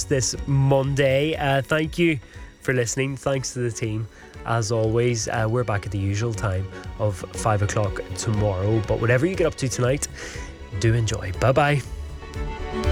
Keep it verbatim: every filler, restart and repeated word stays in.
us this Monday. Uh, thank you for listening. Thanks to the team. As always, uh, we're back at the usual time of five o'clock tomorrow. But whatever you get up to tonight, do enjoy. Bye bye.